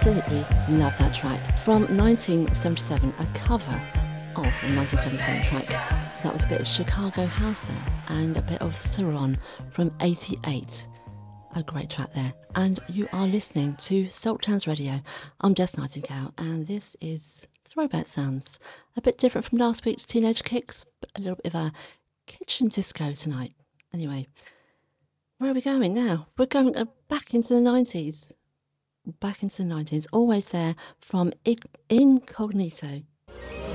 absolutely love that track from 1977, a cover of the 1977 track. That was a bit of Chicago House there and a bit of Saron from 88. A great track there. And you are listening to Salttown's Radio. I'm Jess Nightingale and this is Throwback Sounds. A bit different from last week's Teenage Kicks, but a little bit of a kitchen disco tonight. Anyway, where are we going now? We're going back into the 90s. Back into the 90s, always there from Incognito.